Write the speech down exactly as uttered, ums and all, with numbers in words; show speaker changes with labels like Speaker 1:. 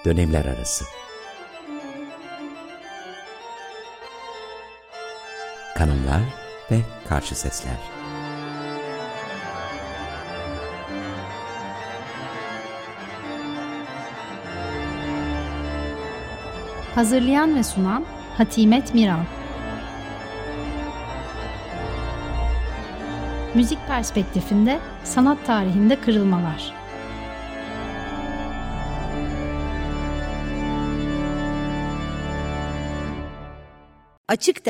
Speaker 1: Dönemler arası. Kanımlar ve karşı sesler.
Speaker 2: Hazırlayan ve sunan Hatimet Miran. Müzik perspektifinde sanat tarihinde kırılmalar.
Speaker 3: Açık